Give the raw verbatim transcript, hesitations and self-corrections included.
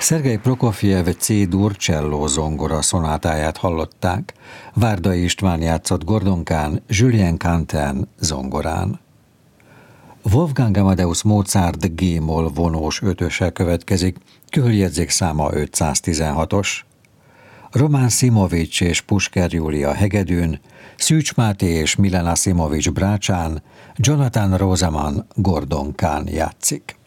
Szergej Prokofjev C-dur cselló zongora szonátáját hallották. Várdai István játszott gordonkán, Julien Cantin zongorán. Wolfgang Amadeus Mozart G-moll vonós ötöse következik, körjegyzék száma ötszáztizenhatos. Román Simovics és Pusker Júlia hegedűn, Szűcs Máté és Milena Simovics brácsán, Jonathan Roseman gordonkán játszik.